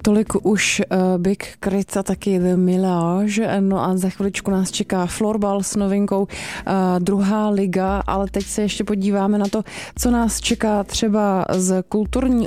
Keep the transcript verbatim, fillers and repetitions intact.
Tolik už uh, Big Crit a taky The Millage. No a za chviličku nás čeká florbal s novinkou uh, druhá liga, ale teď se ještě podíváme na to, co nás čeká třeba z kulturní